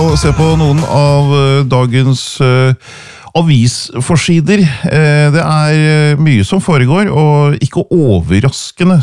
Og se på noen av dagens avisforsider. Det mye som foregår, og ikke overraskende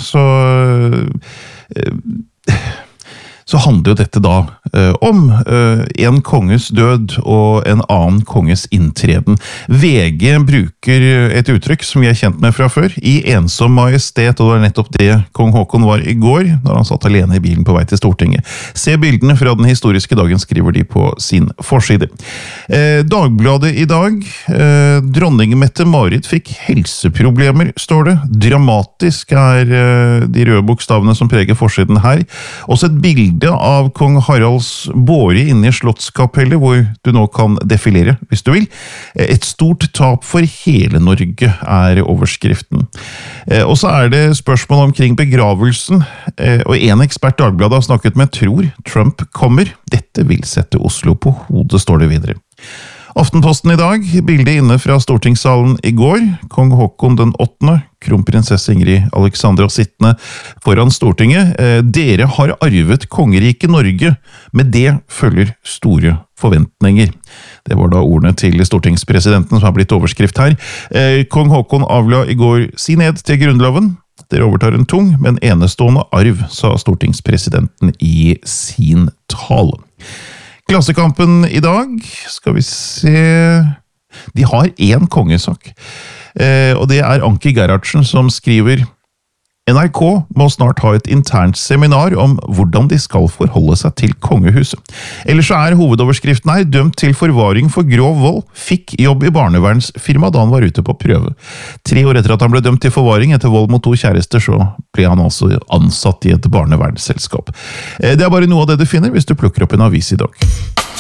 så handler jo dette da om en konges død og en annen konges inntreden. VG bruker et uttrykk som vi kjent med fra før, i ensom majestet, og det var nettopp det kong Haakon var i går, når han satt alene i bilen på vei til Stortinget. Se bildene fra den historiske dagen, skriver de på sin forside. Dagbladet i dag, dronning Mette-Marit fikk helseproblemer, står det. Dramatisk de røde bokstavene som preger forsiden her. Også et bilde av kong Haralds båre inne i Slottskapellet, hvor du nå kan defilere, hvis du vil. Et stort tap for hele Norge overskriften. Og så det spørsmål omkring begravelsen, og en ekspert Dagbladet har snakket med tror Trump kommer. Dette vil sette Oslo på hodet, står det videre. Aftenposten i dag, bildet inne fra stortingssalen i går, kong Haakon den 8., kronprinsesse Ingrid Alexandra sittende foran Stortinget. Dere har arvet kongeriket Norge, med det følger store forventninger. Det var da ordene til stortingspresidenten som har blitt overskrift her. Kong Haakon avla i går sin ed til grunnloven. Dere overtar en tung, men enestående arv, sa stortingspresidenten i sin tale. Klassekampen i dag, skal vi se, de har en kongesak, og det Anki Gerhardsen som skriver: NRK må snart ha et internt seminar om hvordan de skal forholde seg til kongehuset. Ellers så hovedoverskriften her: dømt til forvaring for grov vold, fikk jobb i barnevernsfirma da han var ute på prøve. 3 år etter at han ble dømt til forvaring etter vold mot 2 kjærester, så ble han altså ansatt i et barnevernsselskap. Det bare noe av det du finner hvis du plukker opp en avis i dag.